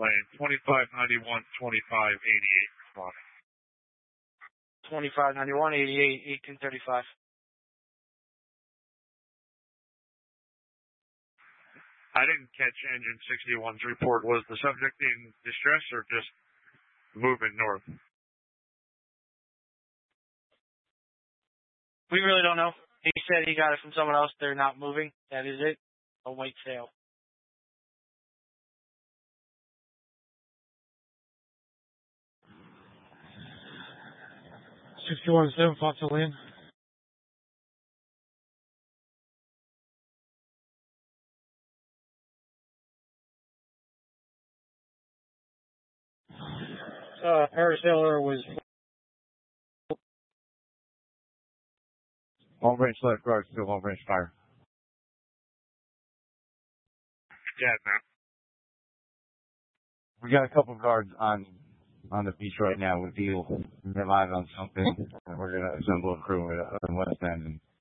Lane 2591 2588. Responding. 2591 88 1835. I didn't catch Engine 61's report. Was the subject in distress or just moving north? We really don't know. He said he got it from someone else. They're not moving. That is it. A white sail. $61.7 Fox Lane. Parasailer was long range left guard, still long range fire. Yeah, man. We got a couple of guards on the beach right now with Deal. We're live on something. We're gonna assemble a crew at West End and